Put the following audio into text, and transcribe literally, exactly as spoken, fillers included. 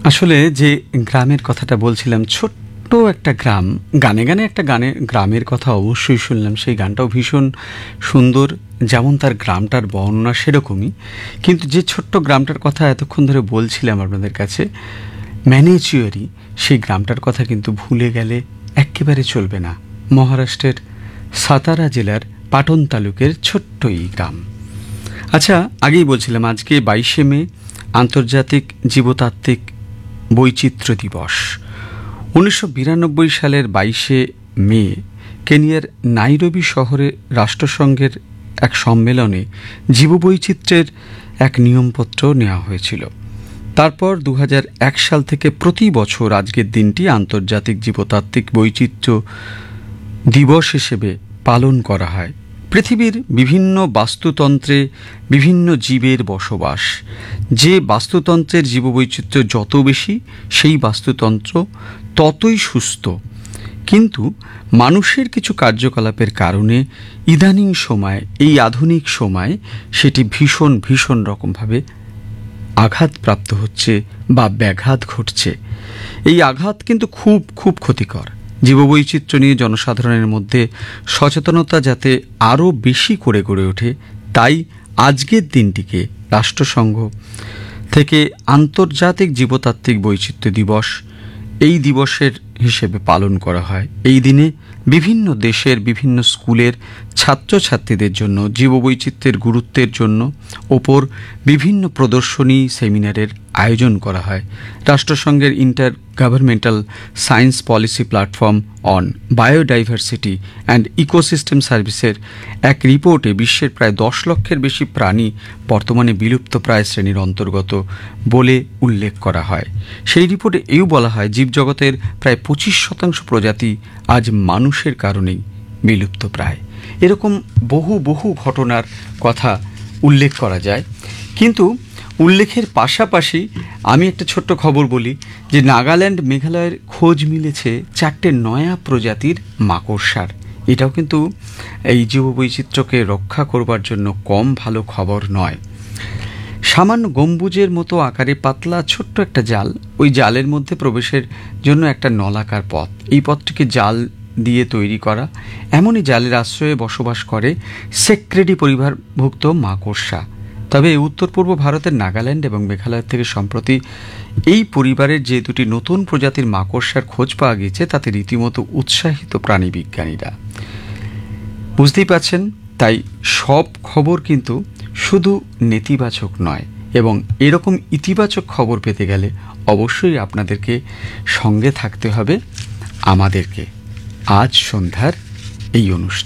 আসলে যে গ্রামের কথাটা বলছিলাম, ছোট্ট একটা গ্রাম, গানে গানে একটা গানে গ্রামের কথা অবশ্যই শুনলাম। সেই গানটাও ভীষণ সুন্দর, যেমন তার গ্রামটার বর্ণনা সেরকমই। কিন্তু যে ছোট্ট গ্রামটার কথা এতক্ষণ ধরে বলছিলাম আপনাদের কাছে, ম্যানেচুয়ারি, সেই গ্রামটার কথা কিন্তু ভুলে গেলে একেবারে চলবে না। মহারাষ্ট্রের সাতারা জেলার পাটন তালুকের ছোট্ট এই গ্রাম। আচ্ছা, আগেই বলছিলাম আজকে বাইশে মে আন্তর্জাতিক জীবতাত্ত্বিক বৈচিত্র্য দিবস। উনিশশো বিরানব্বই সালের বাইশে মে কেনিয়ার নাইরোবি শহরে রাষ্ট্রসংঘের এক সম্মেলনে জীববৈচিত্র্যের এক নিয়মপত্র নেওয়া হয়েছিল। তারপর দু হাজার এক সাল থেকে প্রতি বছর আজকের দিনটি আন্তর্জাতিক জীবতাত্ত্বিক বৈচিত্র্য দিবস হিসেবে পালন করা হয়। পৃথিবীর বিভিন্ন বাস্তুতন্ত্রে বিভিন্ন জীবের বসবাস। যে বাস্তুতন্ত্রের জীববৈচিত্র্য যত বেশি, সেই বাস্তুতন্ত্র ততই সুস্থ। কিন্তু মানুষের কিছু কার্যকলাপের কারণে ইদানিং সময়, এই আধুনিক সময়, সেটি ভীষণ ভীষণ রকমভাবে আঘাতপ্রাপ্ত হচ্ছে বা ব্যাঘাত ঘটছে। এই আঘাত কিন্তু খুব খুব ক্ষতিকর। জীববৈচিত্র্য নিয়ে জনসাধারণের মধ্যে সচেতনতা যাতে আরও বেশি করে গড়ে ওঠে, তাই আজকের দিনটিকে রাষ্ট্রসংঘ থেকে আন্তর্জাতিক জীবতাত্ত্বিক বৈচিত্র্য দিবস এই দিবসের হিসেবে পালন করা হয়। এই দিনে বিভিন্ন দেশের বিভিন্ন স্কুলের ছাত্রছাত্রীদের জন্য জীববৈচিত্র্যের গুরুত্বের জন্য ওপর বিভিন্ন প্রদর্শনী, সেমিনারের আয়োজন করা হয়। রাষ্ট্রসংঘের inter governmental science policy platform on biodiversity and ecosystem সার্ভিসের এক রিপোর্টে বিশ্বের প্রায় দশ লক্ষের বেশি প্রাণী বর্তমানে বিলুপ্তপ্রায় শ্রেণীর অন্তর্গত বলে উল্লেখ করা হয়। সেই রিপোর্টে এও বলা হয়, জীবজগতের প্রায় পঁচিশ শতাংশ প্রজাতি আজ মানুষের কারণেই বিলুপ্তপ্রায়। এরকম বহু বহু ঘটনার কথা উল্লেখ করা যায়। কিন্তু উল্লেখের পাশাপাশি আমি একটা ছোট্ট খবর বলি যে নাগাল্যান্ড, মেঘালয়ের খোঁজ মিলেছে চারটে নয়া প্রজাতির মাকড়সার। এটাও কিন্তু এই জীববৈচিত্র্যকে রক্ষা করবার জন্য কম ভালো খবর নয়। সামান্য গম্বুজের মতো আকারে পাতলা ছোট্ট একটা জাল, ওই জালের মধ্যে প্রবেশের জন্য একটা নলাকার পথ। এই পথটিকে জাল দিয়ে তৈরি করা। এমনই জালের আশ্রয়ে বসবাস করে সেক্রেডি পরিবারভুক্ত মাকড়সা। তবে উত্তর পূর্ব ভারতের নাগাল্যান্ড এবং মেঘালয় থেকে সম্প্রতি এই পরিবারের যে দুটি নতুন প্রজাতির মাকড়সার খোঁজ পাওয়া গেছে, তাতে রীতিমতো উৎসাহিত প্রাণীবিজ্ঞানীরা। বুঝতেই পারছেন, তাই সব খবর কিন্তু শুধু নেতিবাচক নয়, এবং এরকম ইতিবাচক খবর পেতে গেলে অবশ্যই আপনাদেরকে সঙ্গে থাকতে হবে আমাদেরকে। আজ সন্ধ্যার এই অনুষ্ঠান